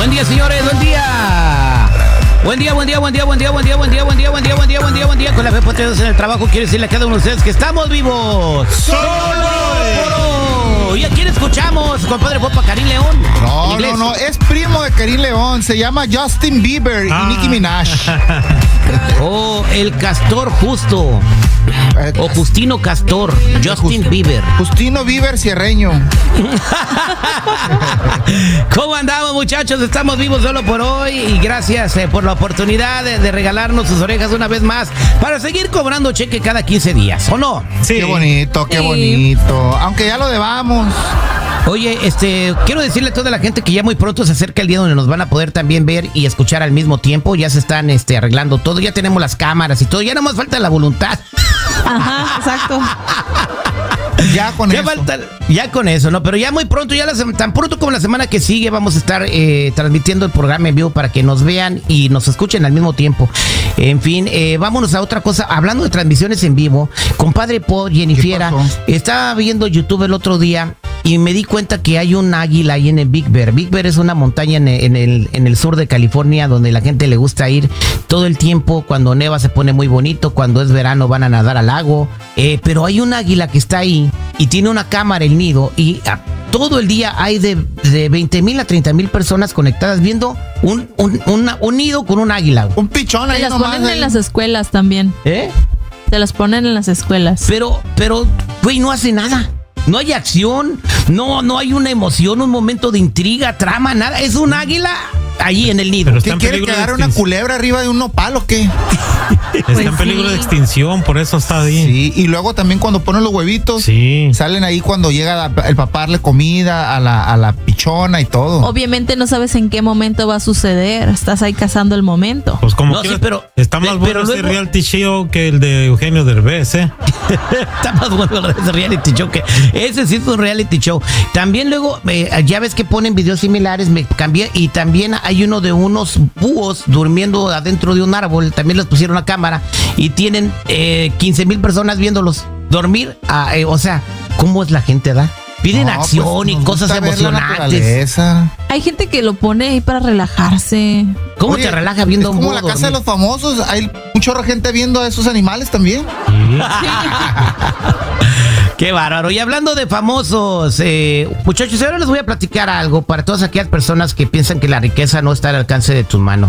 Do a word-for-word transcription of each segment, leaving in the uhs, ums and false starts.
Buen día, señores, buen día. Buen día, buen día, buen día, buen día, buen día, buen día, buen día, buen día, buen día, buen día, buen día. Con la fe potentes en el trabajo, quiero decirle a cada uno de ustedes que estamos vivos. ¡Solo! ¿Y a quién escuchamos, compadre Popa? ¿Karim León? No, no, no, es primo de Karim León. Se llama Justin Bieber ah. y Nicki Minaj. Oh, el Castor Justo. O Justino Castor, Justin Bieber. Justino Bieber Cierreño. ¿Cómo andamos, muchachos? Estamos vivos solo por hoy y gracias eh, por la oportunidad de, de regalarnos sus orejas una vez más para seguir cobrando cheque cada quince días, ¿o no? Sí. Qué bonito, qué sí. bonito. Aunque ya lo debamos. Oye, este, quiero decirle a toda la gente que ya muy pronto se acerca el día donde nos van a poder también ver y escuchar al mismo tiempo. Ya se están este, arreglando todo, ya tenemos las cámaras y todo, ya no más falta la voluntad. Ajá, exacto. Ya con ya eso. Falta, ya con eso, ¿no? Pero ya muy pronto, ya la, tan pronto como la semana que sigue, vamos a estar eh, transmitiendo el programa en vivo para que nos vean y nos escuchen al mismo tiempo. En fin, eh, vámonos a otra cosa. Hablando de transmisiones en vivo, compadre Po, Jennifiera, estaba viendo YouTube el otro día y me di cuenta que hay un águila ahí en el Big Bear. Big Bear es una montaña en el, en el, en el sur de California donde la gente le gusta ir todo el tiempo. Cuando neva se pone muy bonito, cuando es verano van a nadar al lago. Eh, pero hay un águila que está ahí y tiene una cámara el nido y a, todo el día hay de, de veinte mil a treinta mil personas conectadas viendo un, un, una, un nido con un águila. Un pichón ahí. Se las nomás ponen ahí. en las escuelas también. ¿Eh? Se las ponen en las escuelas. Pero, pero, güey, no hace nada. No hay acción, no, no hay una emoción, un momento de intriga, trama, nada. Es un águila ahí en el nido. ¿Qué quiere, que agarre una culebra arriba de un nopal o qué? Está pues en peligro sí. de extinción, por eso está ahí. Sí, y luego también cuando ponen los huevitos, sí. salen ahí cuando llega la, el papá a darle comida a la, a la pichona y todo. Obviamente no sabes en qué momento va a suceder, estás ahí cazando el momento. Pues como no, que sí, pero, está más bueno pero ese luego, reality show que el de Eugenio Derbez, ¿eh? Está más bueno ese reality show que ese sí es un reality show. También luego, eh, ya ves que ponen videos similares, me cambié, y también hay uno de unos búhos durmiendo adentro de un árbol, también les pusieron una cámara y tienen eh, quince mil personas viéndolos dormir, ah, eh, o sea, ¿cómo es la gente, da? Piden no, acción pues, y cosas emocionantes. Hay gente que lo pone ahí para relajarse. ¿Cómo Oye, te relaja viendo es un como búho la casa dormir? de los famosos, hay un chorro de gente viendo a esos animales también. Sí. Qué bárbaro. Y hablando de famosos, eh, muchachos, ahora les voy a platicar algo para todas aquellas personas que piensan que la riqueza no está al alcance de tus manos.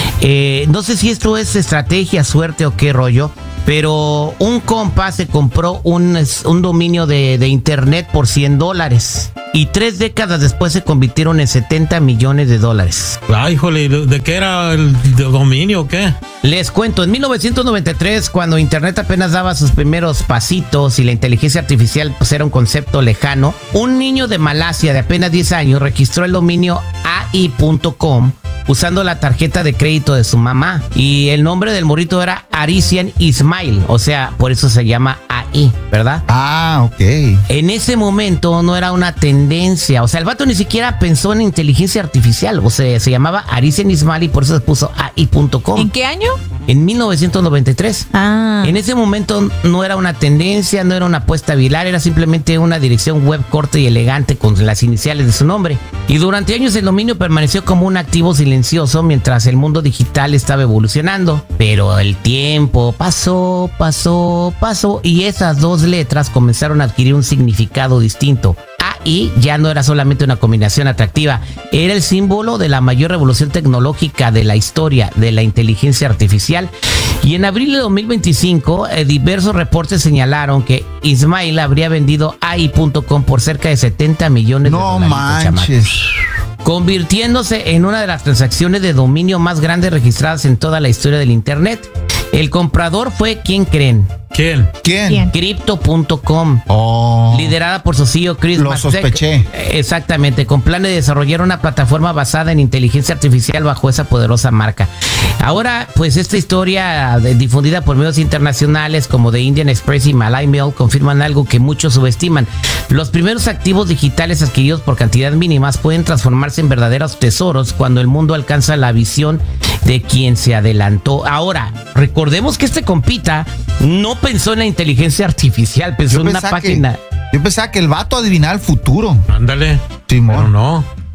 Eh, no sé si esto es estrategia, suerte o qué rollo, pero un compa se compró un, un dominio de, de internet por cien dólares y tres décadas después se convirtieron en setenta millones de dólares. Ay, híjole, ¿de qué era el dominio o qué? Les cuento, en mil novecientos noventa y tres, cuando internet apenas daba sus primeros pasitos y la inteligencia artificial pues era un concepto lejano, un niño de Malasia de apenas diez años registró el dominio A I punto com usando la tarjeta de crédito de su mamá. Y el nombre del morrito era Arician Ismail, o sea, por eso se llama A I, ¿verdad? Ah, ok. En ese momento no era una tendencia, o sea, el vato ni siquiera pensó en inteligencia artificial, o sea, se llamaba Arician Ismail y por eso se puso A I punto com. ¿En qué año? En mil novecientos noventa y tres. Ah. En ese momento no era una tendencia, no era una apuesta viral, era simplemente una dirección web corta y elegante con las iniciales de su nombre. Y durante años el dominio permaneció como un activo silencioso mientras el mundo digital estaba evolucionando. Pero el tiempo pasó, pasó, pasó y esas dos letras comenzaron a adquirir un significado distinto. A I ya no era solamente una combinación atractiva, era el símbolo de la mayor revolución tecnológica de la historia de la inteligencia artificial. Y en abril de dos mil veinticinco, eh, diversos reportes señalaron que Ismail habría vendido A I punto com por cerca de setenta millones de dólares. No manches. Convirtiéndose en una de las transacciones de dominio más grandes registradas en toda la historia del internet. El comprador fue, ¿quién creen? ¿Quién? ¿Quién? Crypto punto com, oh. liderada por su C E O Chris Lo Masek. sospeché. Exactamente, con plan de desarrollar una plataforma basada en inteligencia artificial bajo esa poderosa marca. Ahora, pues esta historia de, difundida por medios internacionales como The Indian Express y Malay Mail confirman algo que muchos subestiman. Los primeros activos digitales adquiridos por cantidades mínimas pueden transformarse en verdaderos tesoros cuando el mundo alcanza la visión de quien se adelantó. Ahora, recordemos que este compita no pensó en la inteligencia artificial, pensó Yo en una pensaba página. Que, yo pensaba que el vato adivinaba el futuro. Ándale. Simón. Pero no.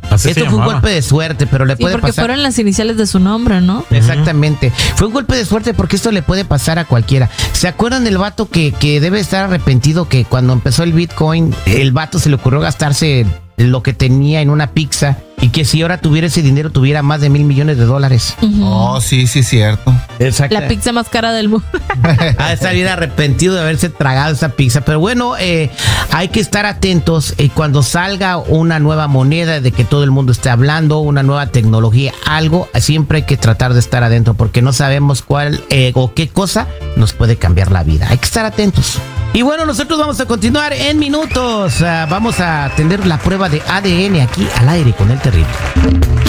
Así se Esto fue un llamaba. golpe de suerte, pero le Sí, puede porque pasar. fueron las iniciales de su nombre, ¿no? Exactamente. Fue un golpe de suerte porque esto le puede pasar a cualquiera. ¿Se acuerdan del vato que, que debe estar arrepentido que cuando empezó el Bitcoin, el vato se le ocurrió gastarse lo que tenía en una pizza y que si ahora tuviera ese dinero tuviera más de mil millones de dólares? Ujú. Oh, sí, sí, cierto. Exacto. La pizza más cara del mundo. Ha de estar bien arrepentido de haberse tragado esa pizza. Pero bueno, eh, hay que estar atentos eh, cuando salga una nueva moneda de que todo el mundo esté hablando, una nueva tecnología, algo, siempre hay que tratar de estar adentro porque no sabemos cuál eh, o qué cosa nos puede cambiar la vida. Hay que estar atentos. Y bueno, nosotros vamos a continuar en minutos. Ah, vamos a atender la prueba de A D N aquí al aire con el terrible.